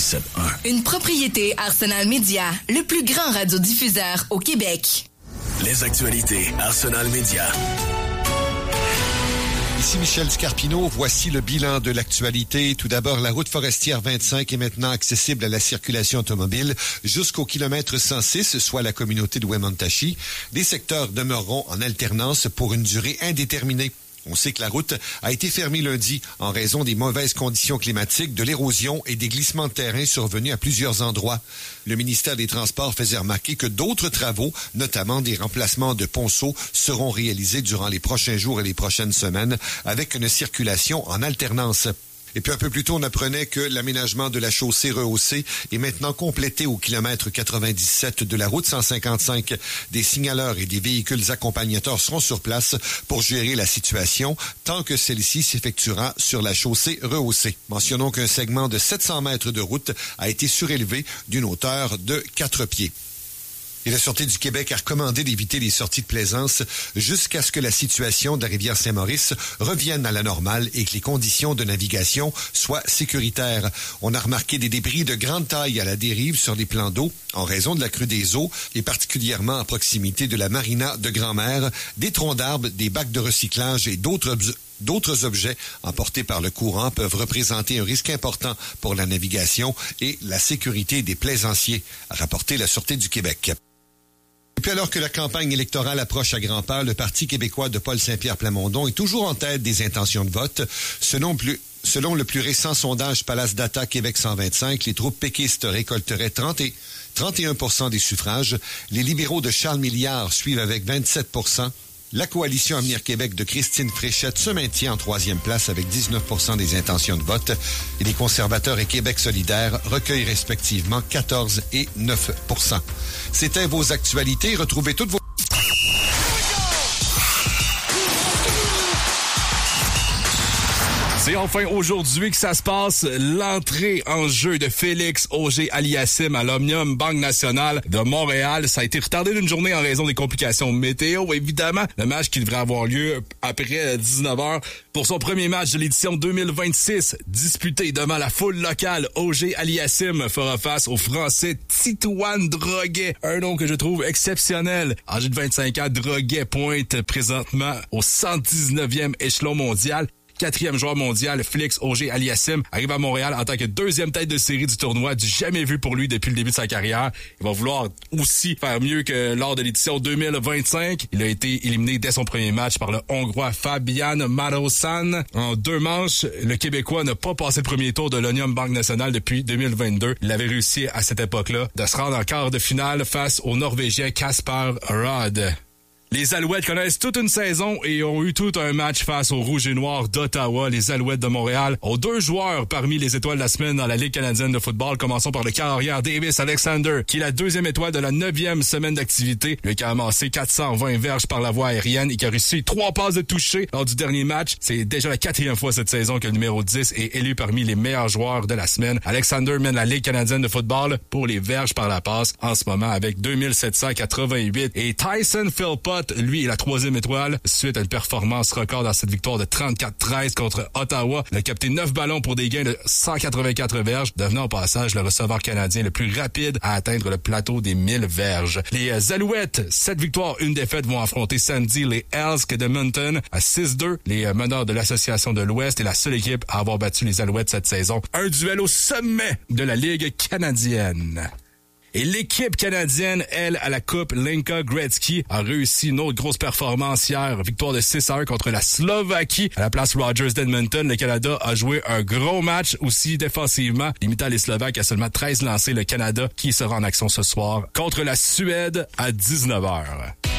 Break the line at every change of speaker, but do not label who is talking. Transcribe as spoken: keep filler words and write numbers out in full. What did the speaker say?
sept un.
Une propriété Arsenal Media, le plus grand radiodiffuseur au Québec.
Les actualités Arsenal Media.
Ici Michel Scarpino, voici le bilan de l'actualité. Tout d'abord, la route forestière vingt-cinq est maintenant accessible à la circulation automobile jusqu'au kilomètre cent six, soit la communauté de Wemontachi. Les secteurs demeureront en alternance pour une durée indéterminée. On sait que la route a été fermée lundi en raison des mauvaises conditions climatiques, de l'érosion et des glissements de terrain survenus à plusieurs endroits. Le ministère des Transports faisait remarquer que d'autres travaux, notamment des remplacements de ponceaux, seront réalisés durant les prochains jours et les prochaines semaines avec une circulation en alternance. Et puis un peu plus tôt, on apprenait que l'aménagement de la chaussée rehaussée est maintenant complété au kilomètre quatre-vingt-dix-sept de la route cent cinquante-cinq. Des signaleurs et des véhicules accompagnateurs seront sur place pour gérer la situation tant que celle-ci s'effectuera sur la chaussée rehaussée. Mentionnons qu'un segment de sept cents mètres de route a été surélevé d'une hauteur de quatre pieds. Et la Sûreté du Québec a recommandé d'éviter les sorties de plaisance jusqu'à ce que la situation de la rivière Saint-Maurice revienne à la normale et que les conditions de navigation soient sécuritaires. On a remarqué des débris de grande taille à la dérive sur les plans d'eau en raison de la crue des eaux et particulièrement à proximité de la marina de Grand-Mère, des troncs d'arbres, des bacs de recyclage et d'autres obs- D'autres objets emportés par le courant peuvent représenter un risque important pour la navigation et la sécurité des plaisanciers, a rapporté la Sûreté du Québec. Et puis alors que la campagne électorale approche à grands pas, le Parti québécois de Paul Saint-Pierre Plamondon est toujours en tête des intentions de vote. Selon plus Selon le plus récent sondage Palace Data Québec cent vingt-cinq, les troupes péquistes récolteraient trente et, trente et un pour cent des suffrages. Les libéraux de Charles Milliard suivent avec vingt-sept pour cent. La coalition Avenir Québec de Christine Fréchette se maintient en troisième place avec dix-neuf pour cent des intentions de vote et les conservateurs et Québec solidaire recueillent respectivement quatorze et neuf pour cent. C'était vos actualités. Retrouvez toutes vos...
C'est enfin aujourd'hui que ça se passe, l'entrée en jeu de Félix Auger-Aliassime à l'Omnium Banque Nationale de Montréal. Ça a été retardé d'une journée en raison des complications météo. Évidemment, le match qui devrait avoir lieu après dix-neuf heures pour son premier match de l'édition deux mille vingt-six, disputé devant la foule locale. Auger-Aliassime fera face au Français Titouan Droguet, un nom que je trouve exceptionnel. Âgé de vingt-cinq ans, Droguet pointe présentement au cent dix-neuvième échelon mondial. Quatrième joueur mondial, Félix Auger-Aliassime, arrive à Montréal en tant que deuxième tête de série du tournoi, du jamais vu pour lui depuis le début de sa carrière. Il va vouloir aussi faire mieux que lors de l'édition deux mille vingt-cinq. Il a été éliminé dès son premier match par le Hongrois Fabian Marosan. En deux manches, le Québécois n'a pas passé le premier tour de l'Omnium Banque Nationale depuis deux mille vingt-deux. Il avait réussi à cette époque-là de se rendre en quart de finale face au Norvégien Kasper Rod. Les Alouettes connaissent toute une saison et ont eu tout un match face aux Rouges et Noirs d'Ottawa. Les Alouettes de Montréal ont deux joueurs parmi les étoiles de la semaine dans la Ligue canadienne de football. Commençons par le carrière Davis Alexander, qui est la deuxième étoile de la neuvième semaine d'activité. Lui qui a amassé quatre cent vingt verges par la voie aérienne et qui a réussi trois passes de toucher lors du dernier match. C'est déjà la quatrième fois cette saison que le numéro dix est élu parmi les meilleurs joueurs de la semaine. Alexander mène la Ligue canadienne de football pour les verges par la passe en ce moment avec deux mille sept cent quatre-vingt-huit. Et Tyson Philpott, lui, est la troisième étoile suite à une performance record dans cette victoire de trente-quatre treize contre Ottawa. Il a capté neuf ballons pour des gains de cent quatre-vingt-quatre verges, devenant au passage le receveur canadien le plus rapide à atteindre le plateau des mille verges. Les Alouettes, sept victoires, une défaite, vont affronter samedi les Elks d'Edmonton à six deux. Les meneurs de l'Association de l'Ouest est la seule équipe à avoir battu les Alouettes cette saison. Un duel au sommet de la Ligue canadienne. Et l'équipe canadienne, elle, à la Coupe Linka Gretzky, a réussi une autre grosse performance hier. Victoire de six à un contre la Slovaquie. À la place Rogers d'Edmonton, le Canada a joué un gros match aussi défensivement. Limitant les Slovaques à seulement treize lancés. Le Canada qui sera en action ce soir contre la Suède à dix-neuf heures.